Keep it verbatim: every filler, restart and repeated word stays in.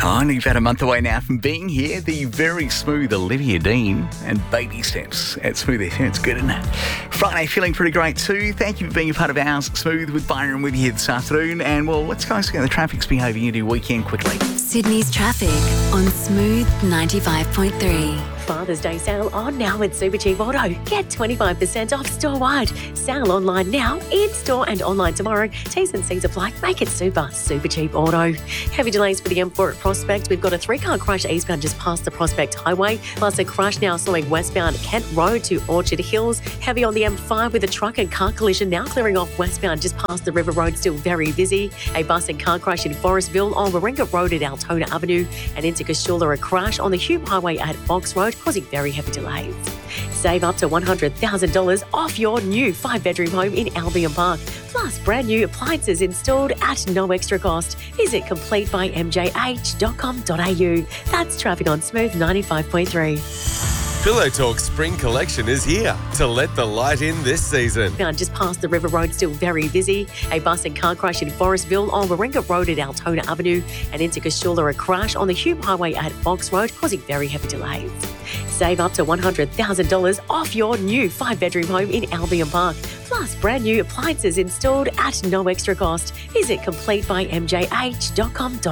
Oh, only about a month away now from being here. The very smooth Olivia Dean and Baby Steps at Smooth F M. It's good, isn't it? Friday, feeling pretty great too. Thank you for being a part of ours. Smooth with Byron with you here this afternoon. And well, let's go see how the traffic's behaving into your weekend quickly. Sydney's traffic on Smooth ninety-five point three. Father's Day sale on now at Supercheap Auto. Get twenty-five percent off store-wide. Sale online now, in-store and online tomorrow. T's and C's apply. Make it super. Supercheap Auto. Heavy delays for the M four at Prospect. We've got a three-car crash eastbound just past the Prospect Highway. Plus a crash now slowing westbound Kent Road to Orchard Hills. Heavy on the M five with a truck and car collision now clearing off westbound just past the River Road. Still very busy. A bus and car crash in Forestville on Warringah Road at Altona Avenue. And into Cashula, a crash on the Hume Highway at Fox Road, causing very heavy delays. Save up to one hundred thousand dollars off your new five-bedroom home in Albion Park. Plus, brand new appliances installed at no extra cost. Visit complete by m j h dot com dot a u. That's traffic on Smooth ninety-five point three. Pillow Talk Spring Collection is here to let the light in this season. Now, just past the River Road, still very busy. A bus and car crash in Forestville on Warringah Road at Altona Avenue. And into Cashula, a crash on the Hume Highway at Fox Road, causing very heavy delays. Save up to one hundred thousand dollars off your new five-bedroom home in Albion Park. Plus, brand new appliances installed at no extra cost. Visit complete by m j h dot com dot a u.